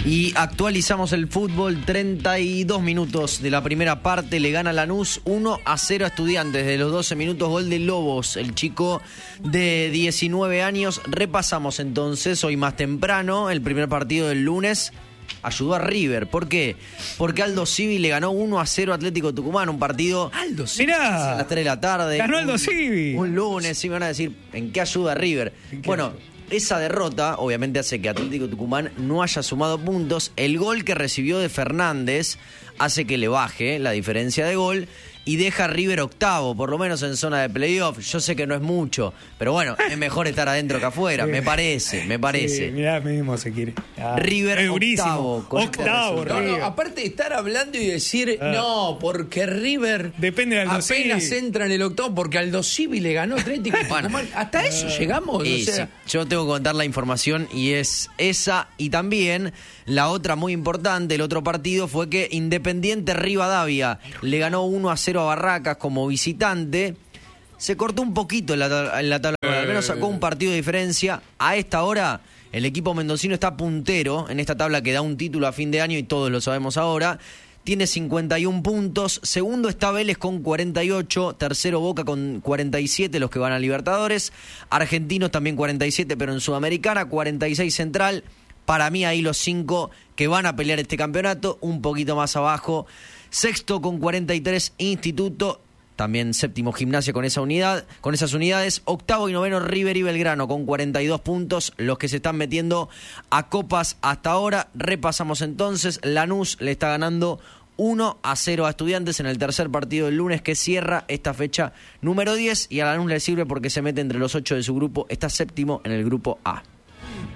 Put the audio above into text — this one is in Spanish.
Y actualizamos el fútbol, 32 minutos de la primera parte, le gana Lanús 1-0 a Estudiantes. De los 12 minutos, gol de Lobos, el chico de 19 años. Repasamos entonces, hoy más temprano, el primer partido del lunes. Ayudó a River. ¿Por qué? Porque Aldo Civi le ganó 1-0 a Atlético Tucumán, un partido Aldo Civi, a las 3 de la tarde. Ganó Aldo Civi. Un lunes, sí me van a decir, ¿en qué ayuda a River? Bueno, esa derrota obviamente hace que Atlético Tucumán no haya sumado puntos. El gol que recibió de Fernández hace que le baje la diferencia de gol y deja a River octavo, por lo menos en zona de playoff. Yo sé que no es mucho, pero bueno, es mejor estar adentro que afuera, me parece. Sí, mirá mismo se quiere. River octavo. Octavo, River. No, aparte de estar hablando y decir, no, porque River depende de Aldo Civi. apenas entra en el octavo, porque Aldo Civi le ganó Atlético Tucumán. ¿Hasta eso llegamos? Y o sea, sí, yo tengo que contar la información y es esa, y también la otra muy importante, el otro partido fue que Independiente Rivadavia le ganó 1-0 a Barracas como visitante. Se cortó un poquito en la tabla, al menos sacó un partido de diferencia. A esta hora el equipo mendocino está puntero en esta tabla que da un título a fin de año y todos lo sabemos ahora. Tiene 51 puntos, segundo está Vélez con 48, tercero Boca con 47, los que van a Libertadores, Argentinos también 47, pero en Sudamericana, 46 Central. Para mí ahí los 5 que van a pelear este campeonato, un poquito más abajo. Sexto con 43 Instituto, también séptimo Gimnasia con esas unidades. Octavo y noveno River y Belgrano con 42 puntos, los que se están metiendo a copas hasta ahora. Repasamos entonces, Lanús le está ganando 1-0 a Estudiantes en el tercer partido del lunes que cierra esta fecha número 10 y a Lanús le sirve porque se mete entre los 8 de su grupo, está séptimo en el grupo A.